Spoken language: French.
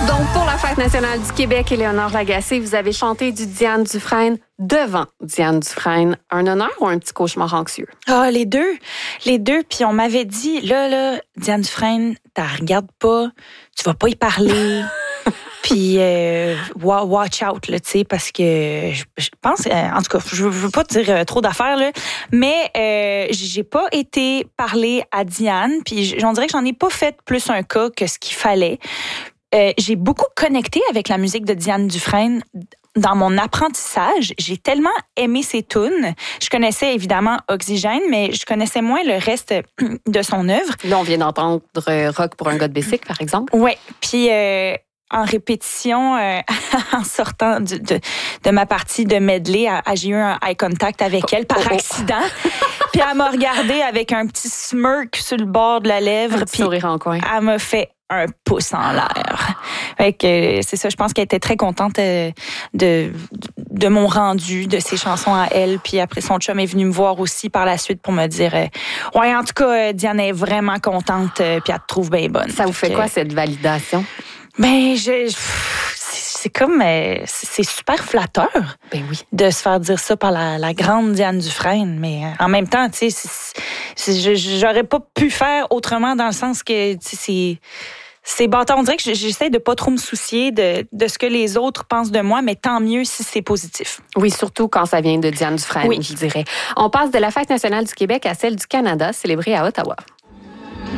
Donc, pour la Fête nationale du Québec, Éléonore Lagacé, vous avez chanté du Diane Dufresne devant Diane Dufresne. Un honneur ou un petit cauchemar anxieux? Ah, les deux. Les deux. Puis on m'avait dit, là, Diane Dufresne, t'en regardes pas, tu vas pas y parler. Puis, watch out, là, tu sais, parce que je pense, en tout cas, je veux pas te dire trop d'affaires, là, mais j'ai pas été parler à Diane, puis on dirait que j'en ai pas fait plus un cas que ce qu'il fallait. J'ai beaucoup connecté avec la musique de Diane Dufresne dans mon apprentissage. J'ai tellement aimé ses tunes. Je connaissais évidemment Oxygène, mais je connaissais moins le reste de son œuvre. Là, on vient d'entendre Rock pour un gars de bicycle, par exemple. Ouais, puis en répétition, en sortant de ma partie de medley, j'ai eu un eye contact avec elle par accident. Puis elle m'a regardé avec un petit smirk sur le bord de la lèvre. Puis sourire en coin. Elle m'a fait un pouce en l'air. Fait que c'est ça, je pense qu'elle était très contente de mon rendu, de ses chansons à elle. Puis après, son chum est venu me voir aussi par la suite pour me dire ouais, en tout cas, Diane est vraiment contente, puis elle te trouve bien bonne. Ça vous fait quoi, cette validation? Ben, c'est comme... c'est super flatteur. Ben oui. De se faire dire ça par la grande Diane Dufresne. Mais en même temps, tu sais, j'aurais pas pu faire autrement dans le sens que, tu sais, c'est bâtard. On dirait que j'essaie de pas trop me soucier de ce que les autres pensent de moi, mais tant mieux si c'est positif. Oui, surtout quand ça vient de Diane Dufresne, oui. Je dirais. On passe de la Fête nationale du Québec à celle du Canada, célébrée à Ottawa.